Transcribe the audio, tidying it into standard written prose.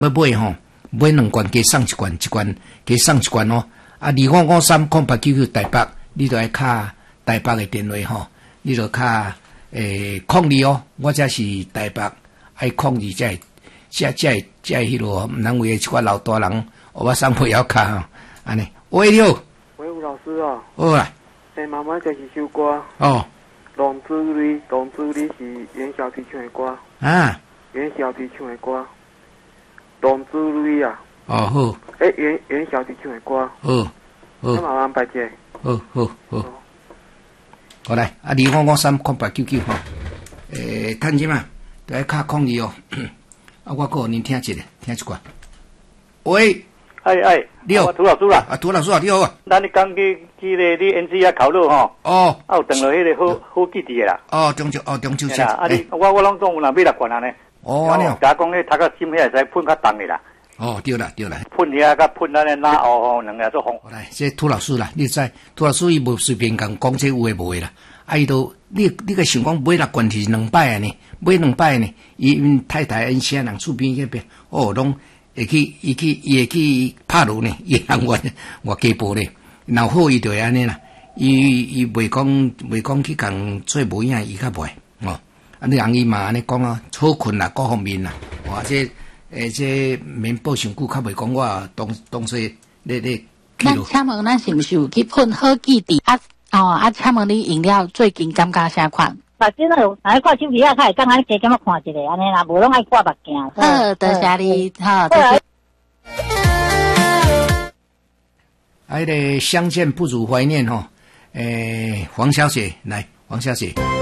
要买吼，买2罐加送1罐，1罐加送1罐哦。啊，25530899台北，你就爱卡台北的电话吼，你就卡02哦，我这是台北，爱02才迄落，唔通为一寡老大人，我送不要卡吼，安尼。喂，你好。 喂，吴老师啊。 好啊。 妈妈这是首歌。 哦。 龙珠里是袁小皮唱的歌。 啊。 袁小皮唱的歌。龙珠里啊。 哦好。 袁小皮唱的歌。 好。好。 那麻烦拜姐。 好。好来，25530899吼。趁钱嘛，都爱卡02哦。啊，我个人听一寡。喂。你好， 涂老师啦。 涂老师啊，你好啊。 咱你讲去你 NC 考虑吼。 哦。 啊，有等落迄个好基地啦。 中秋节。 啊，我拢总有若买6罐安尼。 哦，安尼哦。 甲讲迄读个心遐会使喷较重的啦。 哦，对啦。 喷遐甲喷咱的哪后两个做风。 来，这涂老师啦，你知涂老师伊无随便讲这有诶无诶啦。啊，伊都你个想讲买6罐是2摆呢，买2摆呢，伊太太因啥人厝边迄边，拢。伊会去拍路呢，伊人我家婆咧，然后伊就会安尼啦，伊袂讲去共做无影，伊较袂哦。啊，你人伊嘛安尼讲啊，好困啦，各方面啦，或者这免保伤久，较袂讲我当说咧。 那请问咱是毋是有去喷好基地请问你用了最近感觉啥款？ 目睭有，看手机啊，较会刚刚加减啊看一下，安尼啦，无拢爱挂目镜。 好，多谢你，好。 个相见不如怀念吼，黄小姐来，黄小姐。